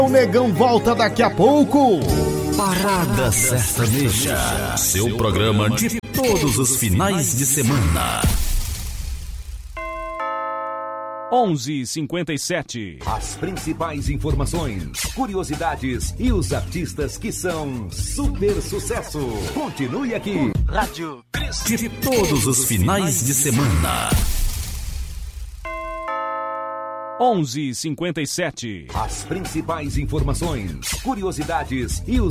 O Negão volta daqui a pouco. Parada Sertaneja, seu programa de todos os finais de semana. 11h57. As principais informações, curiosidades e os artistas que são super sucesso. Continue aqui. Rádio Cris. De todos os finais de semana. 11h57. As principais informações, curiosidades e os